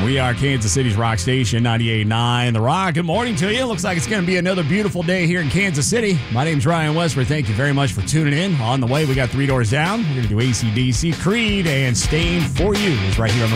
We are Kansas City's rock station, 98.9 The Rock. Good morning to you. Looks like it's going to be another beautiful day here in Kansas City. My name's Ryan Westford. Thank you very much for tuning in. On the way, we got Three Doors Down. We're going to do AC/DC, Creed, and Stain for You. It's right here on the